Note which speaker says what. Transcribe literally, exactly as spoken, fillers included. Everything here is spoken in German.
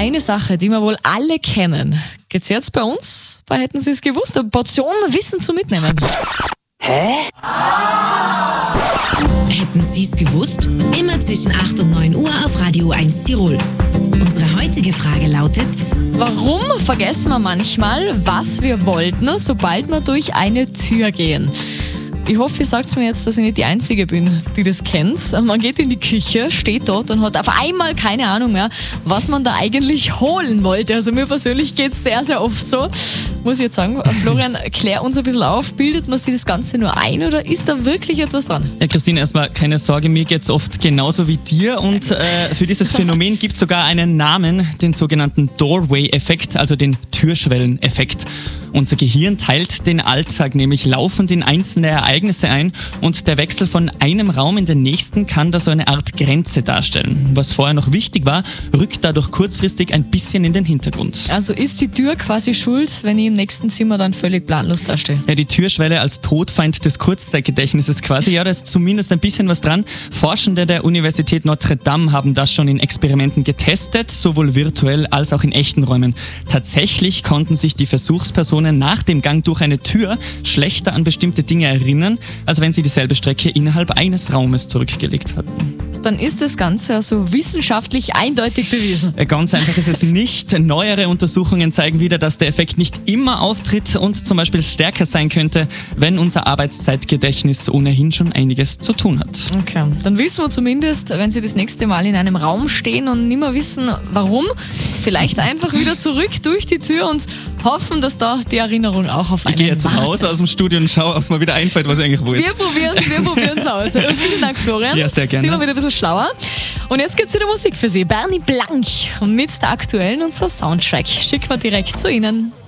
Speaker 1: eine Sache, die wir wohl alle kennen. Geht's jetzt bei uns? Bei Hätten Sie es gewusst? Eine Portion Wissen zum Mitnehmen.
Speaker 2: Hä?
Speaker 3: Hätten Sie es gewusst? Immer zwischen acht und neun Uhr auf Radio eins Tirol. Unsere heutige Frage lautet:
Speaker 1: Warum vergessen wir manchmal, was wir wollten, sobald wir durch eine Tür gehen? Ich hoffe, ihr sagt mir jetzt, dass ich nicht die Einzige bin, die das kennt. Man geht in die Küche, steht dort und hat auf einmal keine Ahnung mehr, was man da eigentlich holen wollte. Also mir persönlich geht es sehr, sehr oft so. Muss ich jetzt sagen, Florian, klär uns ein bisschen auf. Bildet man sich das Ganze nur ein oder ist da wirklich etwas dran?
Speaker 4: Ja, Christine, erstmal keine Sorge, mir geht es oft genauso wie dir. Und äh, für dieses Phänomen gibt es sogar einen Namen, den sogenannten Doorway-Effekt, also den Türschwellen-Effekt. Unser Gehirn teilt den Alltag nämlich laufend in einzelne Ereignisse ein und der Wechsel von einem Raum in den nächsten kann da so eine Art Grenze darstellen. Was vorher noch wichtig war, rückt dadurch kurzfristig ein bisschen in den Hintergrund.
Speaker 1: Also ist die Tür quasi schuld, wenn ich im nächsten Zimmer dann völlig planlos dastehe?
Speaker 4: Ja, die Türschwelle als Todfeind des Kurzzeitgedächtnisses quasi, ja, da ist zumindest ein bisschen was dran. Forschende der Universität Notre Dame haben das schon in Experimenten getestet, sowohl virtuell als auch in echten Räumen. Tatsächlich konnten sich die Versuchspersonen nach dem Gang durch eine Tür schlechter an bestimmte Dinge erinnern, als wenn sie dieselbe Strecke innerhalb eines Raumes zurückgelegt hatten.
Speaker 1: Dann ist das Ganze also wissenschaftlich eindeutig bewiesen.
Speaker 4: Ganz einfach ist es nicht. Neuere Untersuchungen zeigen wieder, dass der Effekt nicht immer auftritt und zum Beispiel stärker sein könnte, wenn unser Arbeitszeitgedächtnis ohnehin schon einiges zu tun hat.
Speaker 1: Okay, dann wissen wir zumindest, wenn Sie das nächste Mal in einem Raum stehen und nicht mehr wissen, warum, vielleicht einfach wieder zurück durch die Tür und hoffen, dass da die Erinnerung auch auf einen
Speaker 4: Ich gehe jetzt
Speaker 1: wartet.
Speaker 4: raus aus dem Studio und schaue, ob es mir wieder einfällt, was ich eigentlich wollte.
Speaker 1: Wir probieren es, wir probieren es aus. Vielen Dank, Florian.
Speaker 4: Ja, sehr gerne.
Speaker 1: Sind wir wieder ein bisschen schlauer. Und jetzt gibt es wieder Musik für Sie. Bernie Blank mit der aktuellen unserer Soundtrack. Schicken wir direkt zu Ihnen.